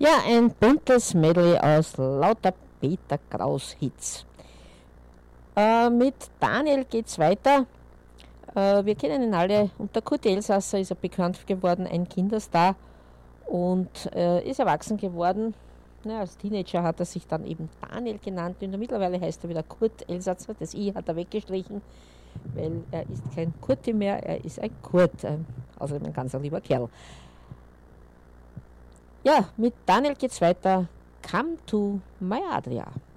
Ja, ein buntes Medley aus lauter Peter Kraus Hits. Mit Daniel geht's weiter. Wir kennen ihn alle. Und der Kurt Elsasser ist er bekannt geworden, ein Kinderstar und ist erwachsen geworden. Ja, als Teenager hat er sich dann eben Daniel genannt und mittlerweile heißt er wieder Kurt Elsasser. Das I hat er weggestrichen, weil er ist kein Kurti mehr, er ist ein Kurt. Außerdem ein ganz lieber Kerl. Ja, mit Daniel geht's weiter. Come to my Adria.